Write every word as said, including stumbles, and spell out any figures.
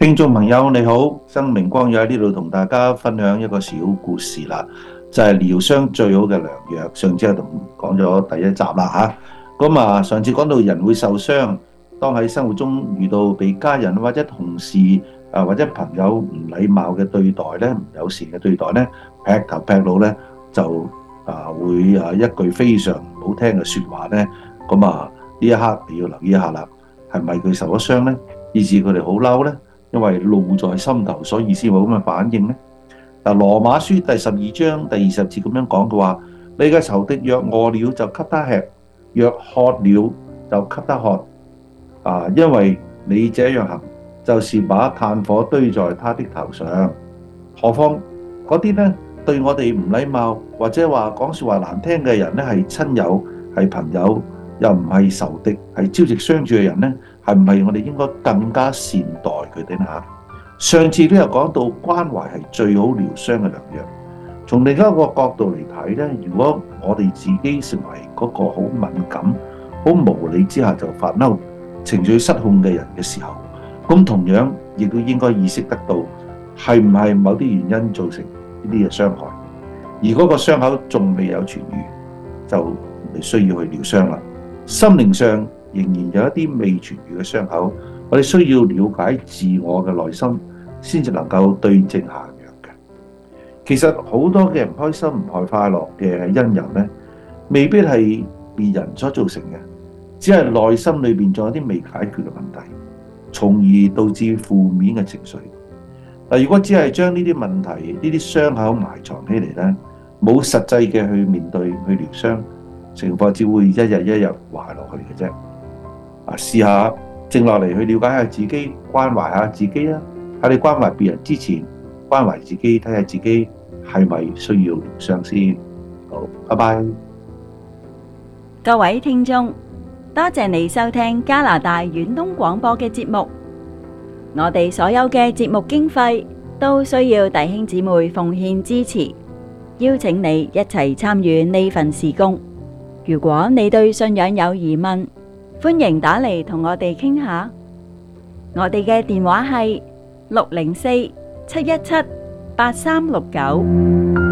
聽眾朋友你好，生命光友喺呢度同大家分享一個小故事啦，就係療傷最好嘅良藥。上次同講咗第一集啦吓，咁啊上次講到人會受傷，當喺生活中遇到被家人或者同事啊或者朋友唔禮貌嘅對待咧，唔友善嘅對待咧，劈頭劈腦咧就啊會啊一句非常唔好聽嘅說話咧，咁啊呢一刻你要留意一下啦，係咪佢受咗傷咧，以致佢哋好嬲咧？因為怒在心頭，所以先會咁嘅反應咧。嗱，《羅馬書》第十二章第二十節咁樣講嘅話：你嘅仇敵若餓了就給他吃，若渴了就給他喝。啊，因為你這樣行，就是把炭火堆在他的頭上。何況嗰啲咧對我哋唔禮貌或者話講説話難聽嘅人咧，係親友係朋友，又唔係仇敵，係朝夕相處嘅人咧。係唔係我哋應該更加善待佢哋呢？嚇，上次都有講到關懷係最好療傷嘅良藥。從另一個角度嚟睇咧，如果我哋自己成為嗰個好敏感、好無理之下就發嬲、情緒失控嘅人嘅時候，咁同樣亦都應該意識得到係唔係某啲原因造成呢啲嘅傷害，而嗰個傷口仲未有痊愈，就需要去療傷啦。心靈上仍然有一啲未痊愈嘅傷口，我哋需要了解自我嘅內心，先至能夠對症下藥嘅。其實好多嘅唔開心、唔快快樂嘅因由咧，未必係別人所造成嘅，只係內心裏邊仲有啲未解決嘅問題，從而導致負面嘅情緒。嗱，如果只係將呢啲問題、呢啲傷口埋藏起嚟咧，冇實際嘅去面對、去療傷，情況只會一日一日壞落去嘅啫。啊，試下靜落嚟去了解下自己，關懷下自己啊！喺你關懷別人之前，關懷自己，睇下自己係咪需要療傷先。好，拜拜。 各位聽眾，多謝你收聽加拿大遠東廣播嘅節目。我哋所有嘅節目經費都需要弟兄姊妹奉獻支持，邀請你一齊參與呢份事工。如果你對信仰有疑問，歡迎打嚟同我哋傾下，我哋嘅電話係六零四七一七八三六九。